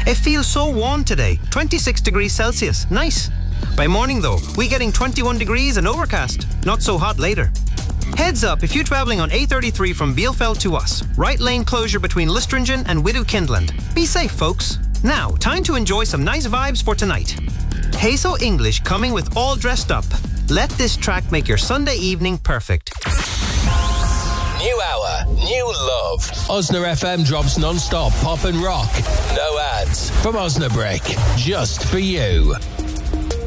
It feels so warm today, 26 degrees Celsius. Nice. By morning though, we getting 21 degrees and overcast. Not so hot later. Heads up if you're travelling on A33 from Bielefeld to us. Right lane closure between Listringen and Widow Kindland. Be safe, folks. Now, time to enjoy some nice vibes for tonight. Hazel English coming with All Dressed Up. Let this track make your Sunday evening perfect. New hour, new love. Osna FM drops non-stop pop and rock. No ads from Osnabrück. Just for you.